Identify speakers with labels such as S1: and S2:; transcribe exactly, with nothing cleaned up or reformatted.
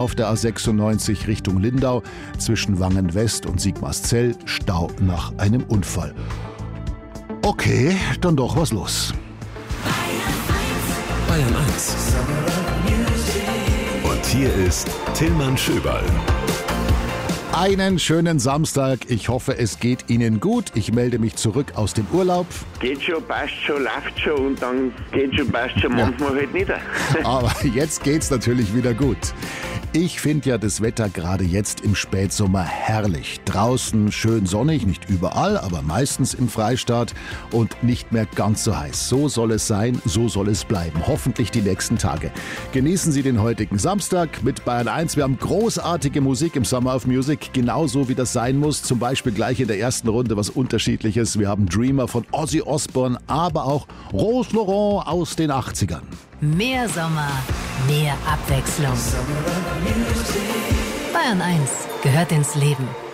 S1: auf der A sechsundneunzig Richtung Lindau zwischen Wangen West und Sigmarszell. Stau nach einem Unfall. Okay, dann doch was los.
S2: Bayern eins. Und hier ist Tillmann Schöberl.
S1: Einen schönen Samstag. Ich hoffe, es geht Ihnen gut. Ich melde mich zurück aus dem Urlaub.
S3: Geht schon, passt schon, läuft schon und dann geht schon, passt schon, manchmal halt nicht.
S1: Aber jetzt geht's natürlich wieder gut. Ich finde ja das Wetter gerade jetzt im Spätsommer herrlich. Draußen schön sonnig, nicht überall, aber meistens im Freistaat und nicht mehr ganz so heiß. So soll es sein, so soll es bleiben. Hoffentlich die nächsten Tage. Genießen Sie den heutigen Samstag mit Bayern eins. Wir haben großartige Musik im Summer of Music, genauso wie das sein muss. Zum Beispiel gleich in der ersten Runde was Unterschiedliches. Wir haben Dreamer von Ozzy Osbourne, aber auch Rose Laurent aus den achtzigern.
S4: Mehr Sommer, mehr Abwechslung. Bayern eins gehört ins Leben.